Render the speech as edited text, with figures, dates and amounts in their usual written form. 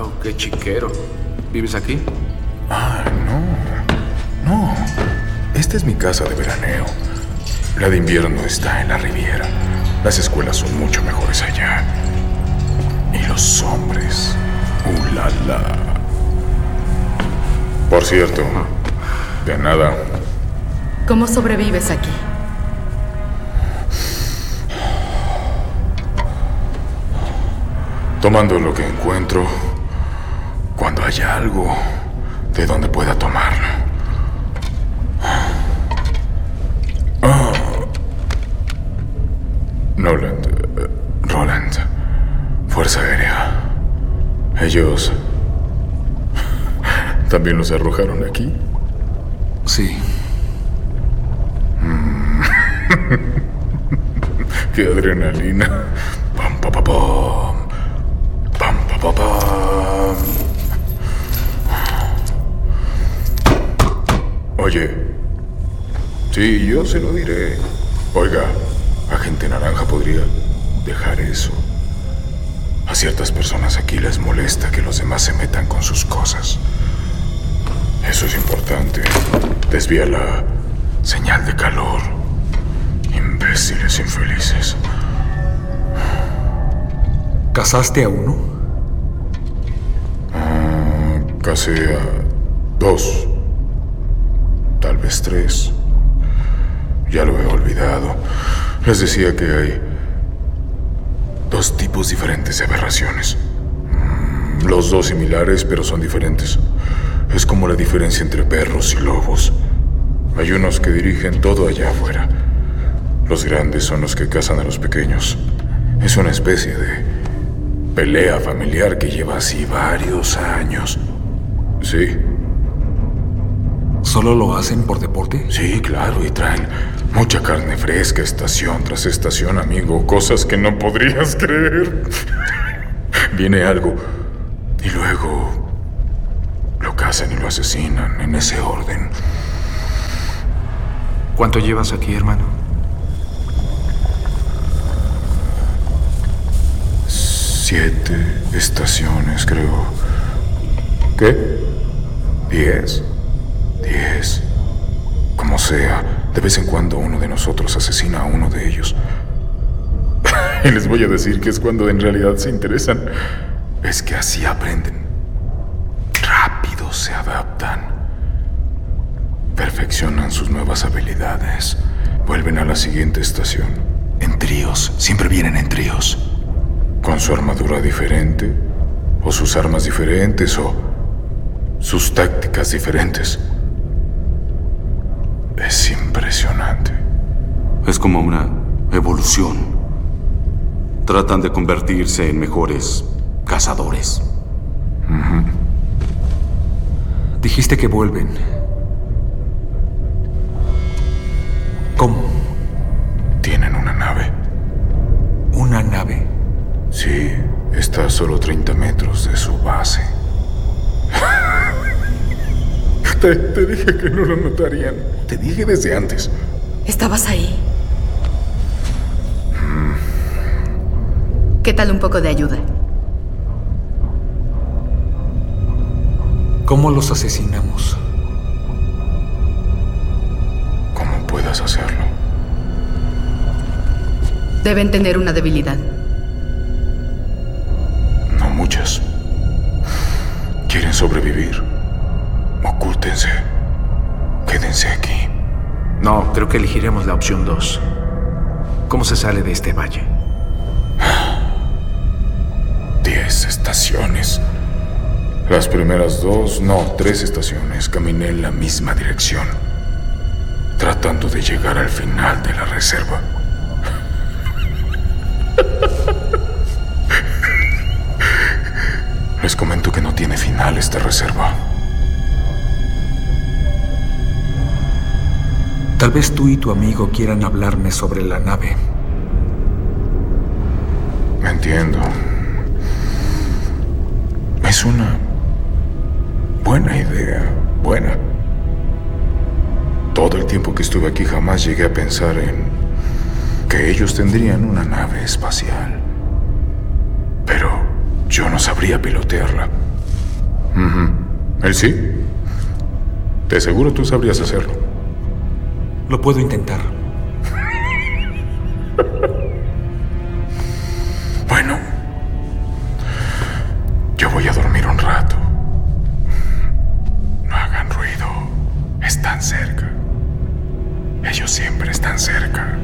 Wow, qué chiquero. ¿Vives aquí? Ah, no. No. Esta es mi casa de veraneo. La de invierno está en la Riviera. Las escuelas son mucho mejores allá. Y los hombres. La la. Por cierto, de nada. ¿Cómo sobrevives aquí? Tomando lo que encuentro cuando haya algo de donde pueda tomarlo. Roland, Fuerza Aérea. Ellos también los arrojaron aquí. Sí. Qué adrenalina. Pam, pam, pam, pam. Pam, pam, pam, pam. Oye. Sí, yo se lo diré. Oiga, Agente Naranja podría dejar eso. A ciertas personas aquí les molesta que los demás se metan con sus cosas. Eso es importante. Desvía la señal de calor. Imbéciles infelices. ¿Casaste a uno? Casé a 2. Tal vez 3. Ya lo he olvidado. Les decía que hay 2 tipos diferentes de aberraciones. Los 2 similares, pero son diferentes. Es como la diferencia entre perros y lobos. Hay unos que dirigen todo allá afuera. Los grandes son los que cazan a los pequeños. Es una especie de pelea familiar que lleva así varios años. Sí. ¿Solo lo hacen por deporte? Sí, claro, y traen mucha carne fresca estación tras estación, amigo. Cosas que no podrías creer. Viene algo y luego lo cazan y lo asesinan en ese orden. ¿Cuánto llevas aquí, hermano? 7 estaciones, creo. ¿Qué? 10. Como sea, de vez en cuando uno de nosotros asesina a uno de ellos. Y les voy a decir que es cuando en realidad se interesan. Es que así aprenden. Rápido se adaptan. Perfeccionan sus nuevas habilidades. Vuelven a la siguiente estación. En tríos, siempre vienen en tríos. Con su armadura diferente, o sus armas diferentes, o sus tácticas diferentes. Es impresionante. Es como una evolución. Tratan de convertirse en mejores cazadores. Dijiste que vuelven. ¿Cómo? Tienen una nave. ¿Una nave? Sí, está a solo 30 metros de su base. Te dije que no lo notarían. Te dije desde antes. ¿Estabas ahí? ¿Qué tal un poco de ayuda? ¿Cómo los asesinamos? ¿Cómo puedas hacerlo? Deben tener una debilidad. No muchas. Quieren sobrevivir. Ocúltense. Quédense aquí. No, creo que elegiremos la opción 2. ¿Cómo se sale de este valle? 10 estaciones. Las primeras 2, no, 3 estaciones, caminé en la misma dirección, tratando de llegar al final de la reserva. Les comento que no tiene final esta reserva. Tal vez tú y tu amigo quieran hablarme sobre la nave. Me entiendo. Es una buena idea. Buena. Todo el tiempo que estuve aquí jamás llegué a pensar en que ellos tendrían una nave espacial. Pero yo no sabría pilotearla. ¿Él sí? De seguro tú sabrías hacerlo. Lo puedo intentar. Bueno, yo voy a dormir un rato. No hagan ruido. Están cerca. Ellos siempre están cerca.